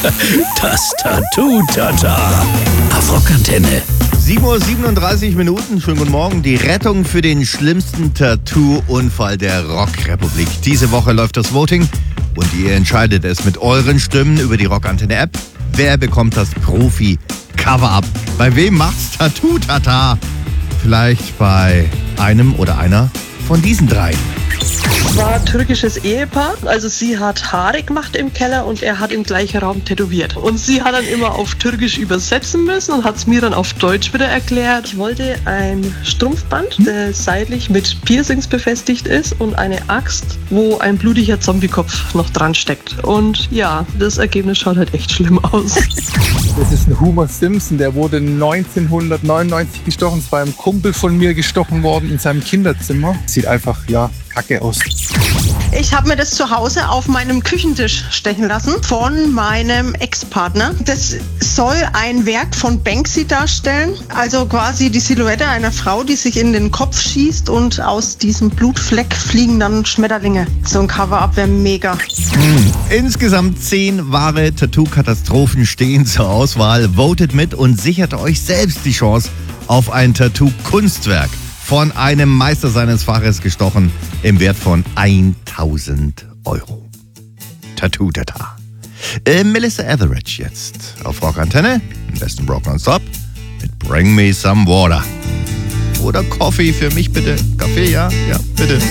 Das Tattoo-Tata. Auf Rockantenne. 7:37 Uhr, schönen guten Morgen. Die Rettung für den schlimmsten Tattoo-Unfall der Rockrepublik. Diese Woche läuft das Voting und ihr entscheidet es mit euren Stimmen über die Rockantenne-App. Wer bekommt das Profi-Cover-Up? Bei wem macht's Tattoo-Tata? Vielleicht bei einem oder einer von diesen dreien. War ein türkisches Ehepaar. Also sie hat Haare gemacht im Keller und er hat im gleichen Raum tätowiert. Und sie hat dann immer auf Türkisch übersetzen müssen und hat es mir dann auf Deutsch wieder erklärt. Ich wollte ein Strumpfband, der seitlich mit Piercings befestigt ist und eine Axt, wo ein blutiger Zombiekopf noch dran steckt. Und ja, das Ergebnis schaut halt echt schlimm aus. Das ist ein Homer Simpson, der wurde 1999 gestochen. Es war ein Kumpel von mir gestochen worden in seinem Kinderzimmer. Sieht einfach, kacke aus. Ich habe mir das zu Hause auf meinem Küchentisch stechen lassen von meinem Ex-Partner. Das soll ein Werk von Banksy darstellen. Also quasi die Silhouette einer Frau, die sich in den Kopf schießt und aus diesem Blutfleck fliegen dann Schmetterlinge. So ein Cover-Up wäre mega. Insgesamt 10 wahre Tattoo-Katastrophen stehen zur Auswahl. Votet mit und sichert euch selbst die Chance auf ein Tattoo-Kunstwerk. Von einem Meister seines Faches gestochen im Wert von 1.000 Euro. Tattoo-Tata. Melissa Etheridge jetzt auf Rockantenne. Am besten Rock nonstop mit Bring Me Some Water. Oder Coffee für mich bitte. Kaffee, ja? Ja, bitte.